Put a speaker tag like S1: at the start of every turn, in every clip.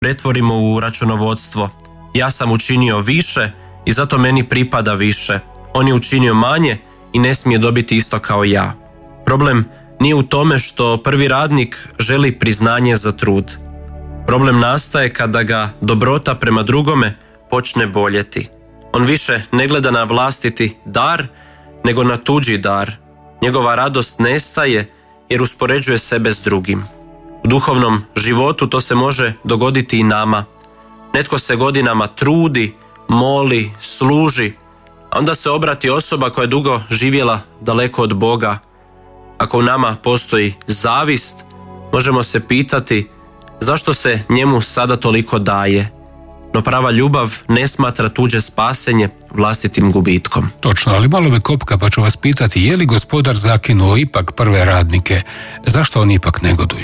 S1: pretvorimo u računovodstvo. Ja sam učinio više i zato meni pripada više. On je učinio manje i ne smije dobiti isto kao ja. Problem nije u tome što prvi radnik želi priznanje za trud. Problem nastaje kada ga dobrota prema drugome počne boljeti. On više ne gleda na vlastiti dar, nego na tuđi dar. Njegova radost nestaje jer uspoređuje sebe s drugim. U duhovnom životu to se može dogoditi i nama. Netko se godinama trudi, moli, služi, a onda se obrati osoba koja je dugo živjela daleko od Boga. Ako u nama postoji zavist, možemo se pitati zašto se njemu sada toliko daje. No prava ljubav ne smatra tuđe spasenje vlastitim gubitkom.
S2: Točno, ali malo me kopka pa ću vas pitati, je li gospodar zakinuo ipak prve radnike? Zašto oni ipak negoduju?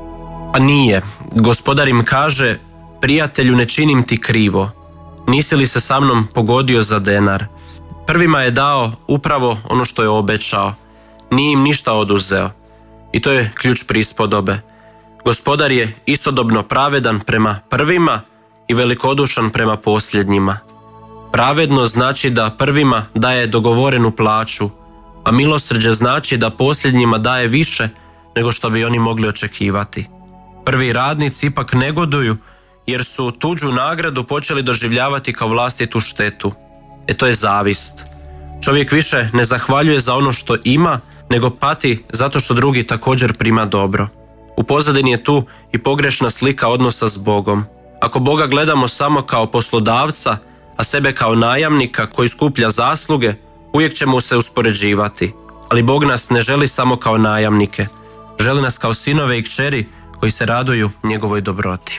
S1: A nije. Gospodar im kaže: prijatelju, ne činim ti krivo. Nisi li se sa mnom pogodio za denar? Prvima je dao upravo ono što je obećao. Nije im ništa oduzeo. I to je ključ prispodobe. Gospodar je istodobno pravedan prema prvima i velikodušan prema posljednjima. Pravedno znači da prvima daje dogovorenu plaću, a milosrđe znači da posljednjima daje više nego što bi oni mogli očekivati. Prvi radnici ipak negoduju jer su tuđu nagradu počeli doživljavati kao vlastitu štetu. To je zavist. Čovjek više ne zahvaljuje za ono što ima, nego pati zato što drugi također prima dobro. U pozadini je tu i pogrešna slika odnosa s Bogom. Ako Boga gledamo samo kao poslodavca, a sebe kao najamnika koji skuplja zasluge, uvijek ćemo se uspoređivati. Ali Bog nas ne želi samo kao najamnike. Želi nas kao sinove i kćeri koji se raduju njegovoj dobroti.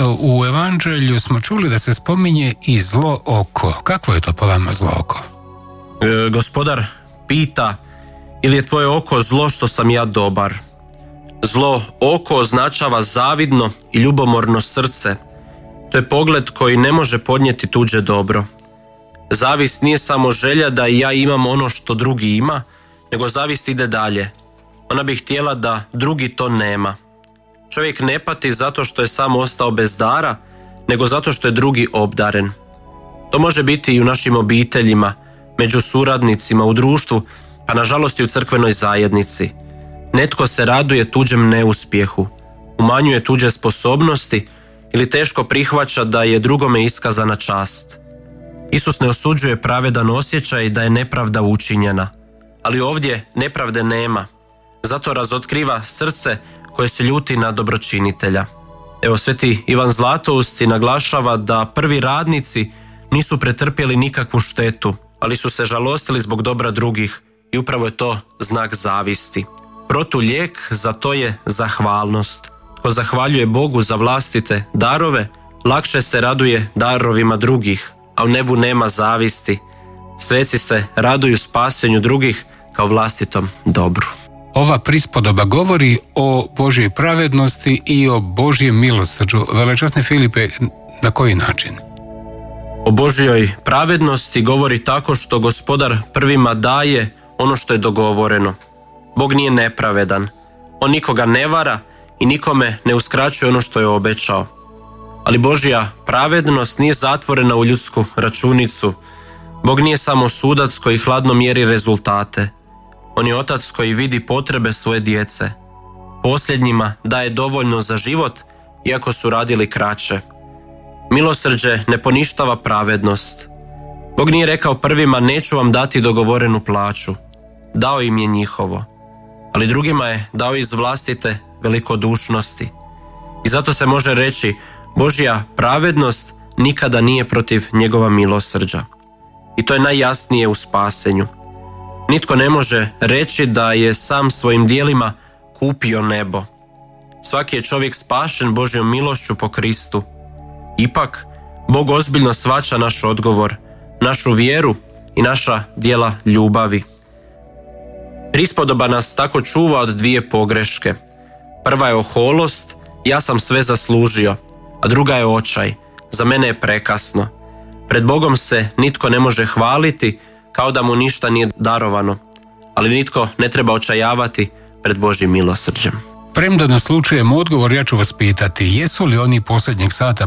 S2: U evanđelju smo čuli da se spominje i zlo oko. Kakvo je to po vama zlo oko?
S1: Gospodar pita: ili je tvoje oko zlo što sam ja dobar? Zlo oko označava zavidno i ljubomorno srce. To je pogled koji ne može podnijeti tuđe dobro. Zavist nije samo želja da i ja imam ono što drugi ima, nego zavist ide dalje. Ona bi htjela da drugi to nema. Čovjek ne pati zato što je sam ostao bez dara, nego zato što je drugi obdaren. To može biti i u našim obiteljima, među suradnicima, u društvu, pa nažalost i u crkvenoj zajednici. Netko se raduje tuđem neuspjehu, umanjuje tuđe sposobnosti ili teško prihvaća da je drugome iskazana čast. Isus ne osuđuje pravedan osjećaj da je nepravda učinjena, ali ovdje nepravde nema. Zato razotkriva srce koje se ljuti na dobročinitelja. Evo, sveti Ivan Zlatousti naglašava da prvi radnici nisu pretrpjeli nikakvu štetu, ali su se žalostili zbog dobra drugih i upravo je to znak zavisti. Protulijek za to je zahvalnost. Tko zahvaljuje Bogu za vlastite darove, lakše se raduje darovima drugih, a u nebu nema zavisti. Sveci se raduju spasenju drugih kao vlastitom dobru.
S2: Ova prispodoba govori o Božjoj pravednosti i o Božjem milosrđu. Velečasni Filipe, na koji način?
S1: O Božjoj pravednosti govori tako što Gospodar prvima daje ono što je dogovoreno. Bog nije nepravedan. On nikoga ne vara i nikome ne uskraćuje ono što je obećao. Ali Božja pravednost nije zatvorena u ljudsku računicu. Bog nije samo sudac koji hladno mjeri rezultate. On je otac koji vidi potrebe svoje djece. Posljednjima daje dovoljno za život, iako su radili kraće. Milosrđe ne poništava pravednost. Bog nije rekao prvima: neću vam dati dogovorenu plaću. Dao im je njihovo. Ali drugima je dao iz vlastite velikodušnosti. I zato se može reći: Božja pravednost nikada nije protiv njegova milosrđa. I to je najjasnije u spasenju. Nitko ne može reći da je sam svojim djelima kupio nebo. Svaki je čovjek spašen Božjom milošću po Kristu. Ipak, Bog ozbiljno shvaća naš odgovor, našu vjeru i naša djela ljubavi. Prispodoba nas tako čuva od dvije pogreške. Prva je oholost: ja sam sve zaslužio, a druga je očaj: za mene je prekasno. Pred Bogom se nitko ne može hvaliti kao da mu ništa nije darovano, ali nitko ne treba očajavati pred Božjim milosrđem.
S2: Premda naslučujem odgovor, ja ću vas pitati, jesu li oni posljednjeg sata